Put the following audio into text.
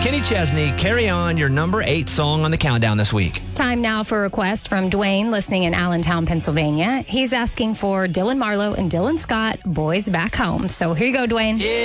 Kenny Chesney, carry on your number 8 song on the countdown this week. Time now for a request from Dwayne, listening in Allentown, Pennsylvania. He's asking for Dylan Marlowe and Dylan Scott, Boys Back Home. So here you go, Dwayne. Yeah.